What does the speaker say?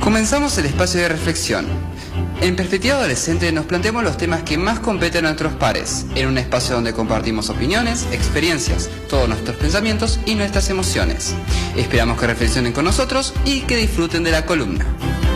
Comenzamos el espacio de reflexión. En Perspectiva Adolescente nos planteamos los temas que más competen a nuestros pares, en un espacio donde compartimos opiniones, experiencias, todos nuestros pensamientos y nuestras emociones. Esperamos que reflexionen con nosotros y que disfruten de la columna.